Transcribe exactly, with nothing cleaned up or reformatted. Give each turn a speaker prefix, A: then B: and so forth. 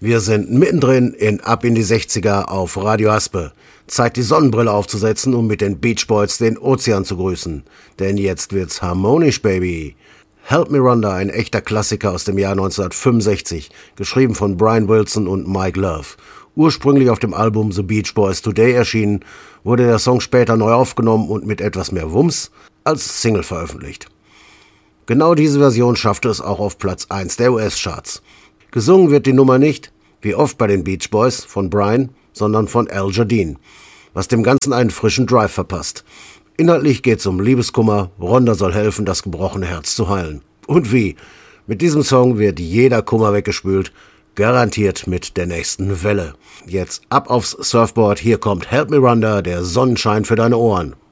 A: Wir sind mittendrin in Ab in die sechziger auf Radio Aspe. Zeit, die Sonnenbrille aufzusetzen und mit den Beach Boys den Ozean zu grüßen. Denn jetzt wird's harmonisch, Baby. Help Me Rhonda, ein echter Klassiker aus dem Jahr neunzehnhundertfünfundsechzig, geschrieben von Brian Wilson und Mike Love. Ursprünglich auf dem Album The Beach Boys Today erschienen, wurde der Song später neu aufgenommen und mit etwas mehr Wumms als Single veröffentlicht. Genau diese Version schaffte es auch auf Platz eins der U S-Charts. Gesungen wird die Nummer nicht, wie oft bei den Beach Boys, von Brian, sondern von Al Jardine, was dem Ganzen einen frischen Drive verpasst. Inhaltlich geht's um Liebeskummer, Rhonda soll helfen, das gebrochene Herz zu heilen. Und wie? Mit diesem Song wird jeder Kummer weggespült, garantiert mit der nächsten Welle. Jetzt ab aufs Surfboard, hier kommt Help Me Rhonda, der Sonnenschein für deine Ohren.